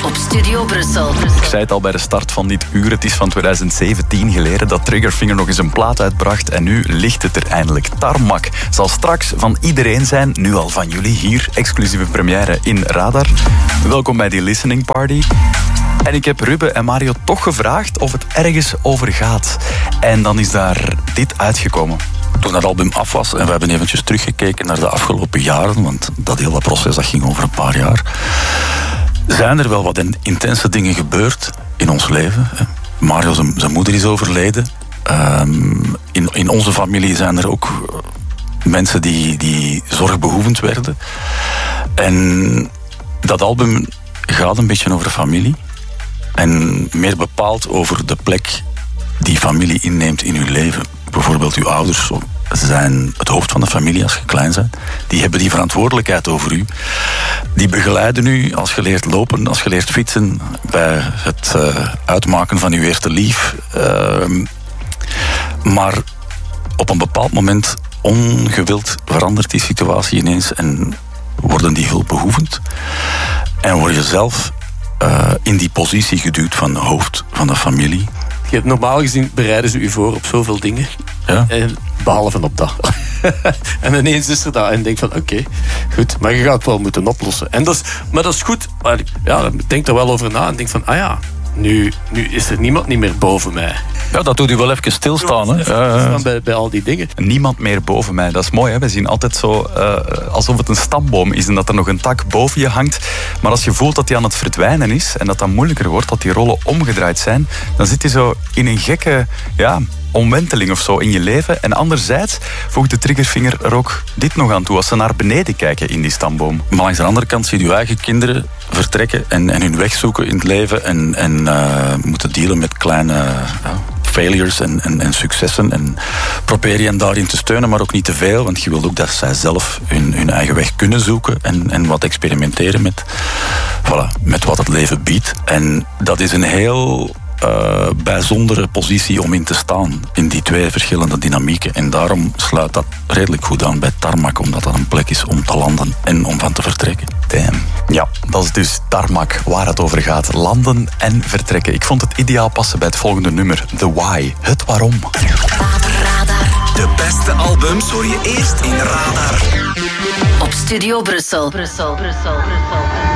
op Studio Brussel. Ik zei het al bij de start van dit uur. Het is van 2017 geleden dat Triggerfinger nog eens een plaat uitbracht. En nu ligt het er eindelijk. Tarmac zal straks van iedereen zijn. Nu al van jullie hier. Exclusieve première in Radar. Welkom bij die listening party. En ik heb Ruben en Mario toch gevraagd of het ergens over gaat. En dan is daar dit uitgekomen. Toen dat album af was en we hebben eventjes teruggekeken naar de afgelopen jaren, want dat hele proces dat ging over een paar jaar, zijn er wel wat intense dingen gebeurd in ons leven. Mario, zijn moeder is overleden. In onze familie zijn er ook mensen die zorgbehoevend werden. En dat album gaat een beetje over familie. En meer bepaald over de plek die familie inneemt in uw leven. Bijvoorbeeld uw ouders zijn het hoofd van de familie als je klein bent. Die hebben die verantwoordelijkheid over u. Die begeleiden u als je leert lopen, als je leert fietsen, bij het uitmaken van uw eerste lief. Maar op een bepaald moment, ongewild, verandert die situatie ineens en worden die hulpbehoevend. En word je zelf in die positie geduwd van hoofd van de familie. Normaal gezien bereiden ze u voor op zoveel dingen. Ja? Behalve op dat. En ineens is er dat. En je denkt van oké, goed. Maar je gaat het wel moeten oplossen. En maar dat is goed. Maar ja, ik denk er wel over na. En denk van, nu is er niemand niet meer boven mij. Ja, dat doet u wel even stilstaan. Hè? Bij al die dingen. Niemand meer boven mij, dat is mooi. Hè? We zien altijd zo alsof het een stamboom is en dat er nog een tak boven je hangt. Maar als je voelt dat die aan het verdwijnen is en dat dat moeilijker wordt, dat die rollen omgedraaid zijn, dan zit je zo in een gekke omwenteling of zo in je leven. En anderzijds voegt de Triggerfinger er ook dit nog aan toe als ze naar beneden kijken in die stamboom. Maar langs de andere kant zie je uw eigen kinderen vertrekken en hun weg zoeken in het leven en moeten dealen met kleine failures en successen. En probeer je hen daarin te steunen, maar ook niet te veel, want je wilt ook dat zij zelf hun eigen weg kunnen zoeken en wat experimenteren met wat het leven biedt. En dat is een heel bijzondere positie om in te staan in die twee verschillende dynamieken. En daarom sluit dat redelijk goed aan bij Tarmac, omdat dat een plek is om te landen en om van te vertrekken. Damn. Ja, dat is dus Tarmac waar het over gaat. Landen en vertrekken. Ik vond het ideaal passen bij het volgende nummer. The Why. Het waarom. Radar. De beste albums hoor je eerst in Radar. Op Studio Brussel. Brussel.